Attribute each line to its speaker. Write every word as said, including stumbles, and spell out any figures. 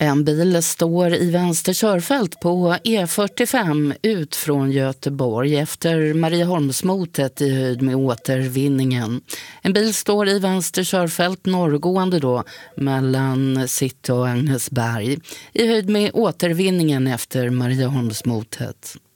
Speaker 1: En bil står i vänster körfält på E fyrtiofem ut från Göteborg efter Marieholmsmotet i höjd med Återvinningen. En bil står i vänster körfält norrgående då mellan City och Agnesberg i höjd med Återvinningen efter Marieholmsmotet.